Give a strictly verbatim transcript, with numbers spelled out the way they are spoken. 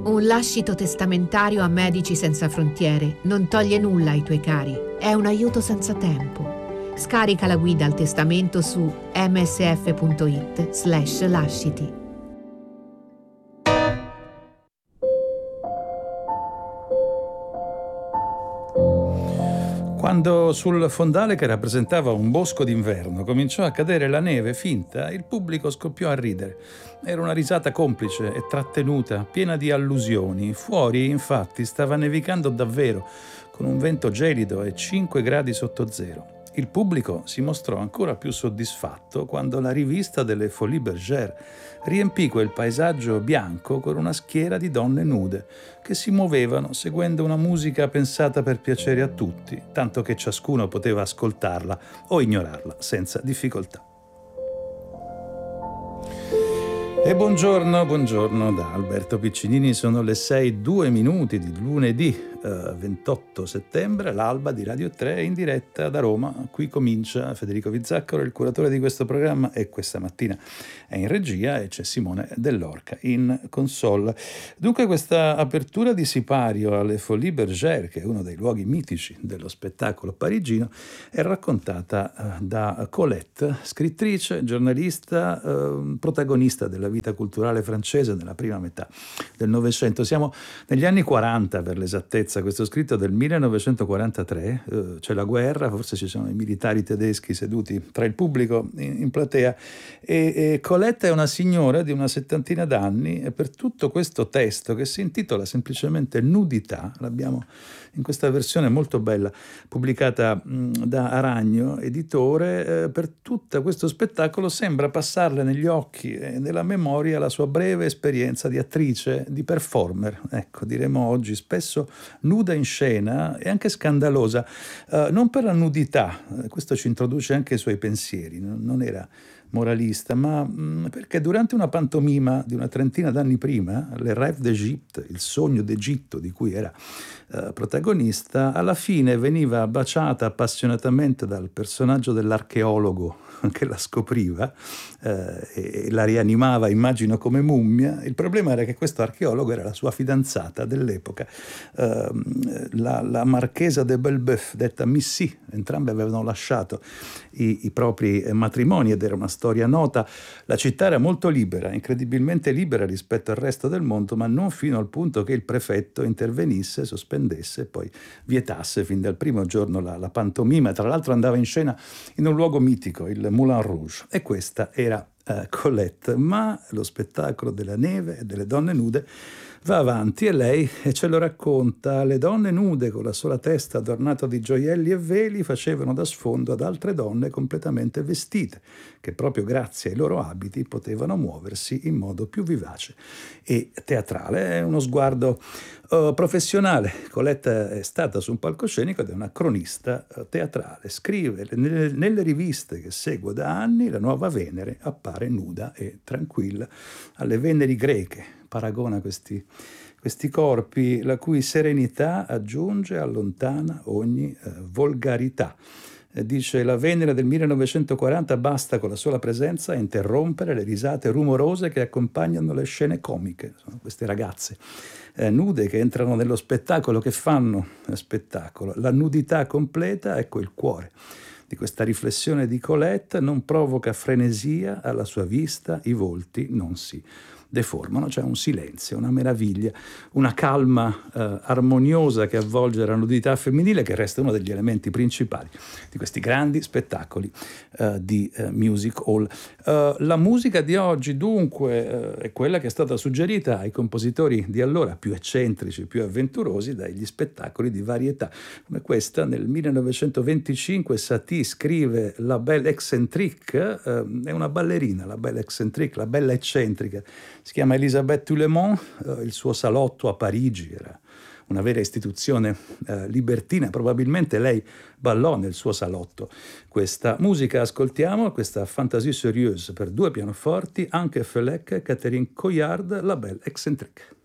Un lascito testamentario a Medici Senza Frontiere non toglie nulla ai tuoi cari, è un aiuto senza tempo. Scarica la guida al testamento su msf.it slash lasciti. Quando sul fondale che rappresentava un bosco d'inverno cominciò a cadere la neve finta, il pubblico scoppiò a ridere. Era una risata complice e trattenuta, piena di allusioni. Fuori, infatti, stava nevicando davvero, con un vento gelido e cinque gradi sotto zero. Il pubblico si mostrò ancora più soddisfatto quando la rivista delle Folies Bergère riempì quel paesaggio bianco con una schiera di donne nude che si muovevano seguendo una musica pensata per piacere a tutti, tanto che ciascuno poteva ascoltarla o ignorarla senza difficoltà. E buongiorno, buongiorno da Alberto Piccinini, sono le sei e due minuti di lunedì eh, ventotto settembre, l'alba di Radio tre in diretta da Roma. Qui comincia Federico Vizzaccaro, il curatore di questo programma, e questa mattina è in regia e c'è Simone Dell'Orca in console. Dunque questa apertura di sipario alle Folies Bergère, che è uno dei luoghi mitici dello spettacolo parigino, è raccontata eh, da Colette, scrittrice, giornalista, eh, protagonista della vita culturale francese nella prima metà del Novecento. Siamo negli anni quaranta per l'esattezza, questo scritto del millenovecentoquarantatré, eh, c'è la guerra, forse ci sono i militari tedeschi seduti tra il pubblico in, in platea e, e Colette è una signora di una settantina d'anni e per tutto questo testo, che si intitola semplicemente Nudità, l'abbiamo in questa versione molto bella pubblicata mh, da Aragno editore, eh, per tutto questo spettacolo sembra passarle negli occhi e nella memoria la sua breve esperienza di attrice, di performer, ecco, diremo oggi, spesso nuda in scena e anche scandalosa, eh, non per la nudità, eh, questo ci introduce anche i suoi pensieri, non, non era moralista, ma mh, perché durante una pantomima di una trentina d'anni prima, Le Rêve d'Égypte, il sogno d'Egitto di cui era eh, protagonista, alla fine veniva baciata appassionatamente dal personaggio dell'archeologo che la scopriva eh, e la rianimava, immagino, come mummia. Il problema era che questo archeologo era la sua fidanzata dell'epoca, eh, la, la marchesa de Belbeuf, detta Missy. Entrambe avevano lasciato i, i propri matrimoni ed era una storia nota. La città era molto libera, incredibilmente libera rispetto al resto del mondo, ma non fino al punto che il prefetto intervenisse, sospendesse e poi vietasse fin dal primo giorno la, la pantomima. Tra l'altro andava in scena in un luogo mitico, il Moulin Rouge, e questa era uh, Colette, ma lo spettacolo della neve e delle donne nude va avanti e lei ce lo racconta. Le donne nude con la sola testa adornata di gioielli e veli facevano da sfondo ad altre donne completamente vestite, che proprio grazie ai loro abiti potevano muoversi in modo più vivace e teatrale. È uno sguardo uh, professionale. Colette è stata su un palcoscenico ed è una cronista uh, teatrale. Scrive nelle, nelle riviste che seguo da anni, la nuova Venere appare nuda e tranquilla. Alle Veneri greche paragona questi, questi corpi, la cui serenità aggiunge, allontana ogni eh, volgarità. Eh, dice la Venere del millenovecentoquaranta basta con la sola presenza a interrompere le risate rumorose che accompagnano le scene comiche. Sono queste ragazze eh, nude che entrano nello spettacolo, che fanno eh, spettacolo. La nudità completa, ecco il cuore di questa riflessione di Colette, non provoca frenesia alla sua vista, i volti non si deformano, c'è un silenzio, una meraviglia, una calma eh, armoniosa che avvolge la nudità femminile, che resta uno degli elementi principali di questi grandi spettacoli eh, di eh, music hall. Uh, la musica di oggi dunque uh, è quella che è stata suggerita ai compositori di allora, più eccentrici, più avventurosi, dagli spettacoli di varietà. Come questa, nel millenovecentoventicinque Satie scrive La Belle Excentrique, uh, è una ballerina, la Belle Excentrique, la bella eccentrica. Si chiama Elisabeth Toulemont, eh, il suo salotto a Parigi era una vera istituzione eh, libertina, probabilmente lei ballò nel suo salotto questa musica. Ascoltiamo questa Fantasie Sérieuse per due pianoforti, Anke Felek, Catherine Coillard, La Belle Excentrique.